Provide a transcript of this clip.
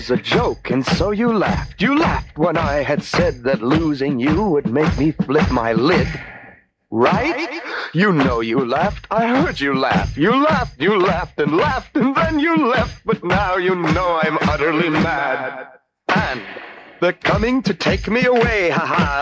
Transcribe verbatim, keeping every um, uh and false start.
a joke, and so you laughed. You laughed when I had said that losing you would make me flip my lid. Right? You know you laughed. I heard you laugh. You laughed, you laughed and laughed, and then you left. But now you know I'm utterly mad. And they're coming to take me away, ha-ha.